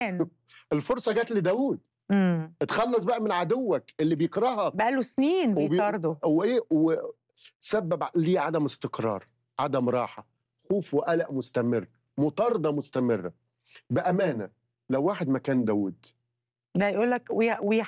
الفرصة جت لداود. اتخلص بقى من عدوك اللي بيكرهك بقاله سنين بيطارده، وسبب ليه عدم استقرار، عدم راحة، خوف وقلق مستمر، مطاردة مستمرة. بأمانة لو واحد مكان داود ده يقول لك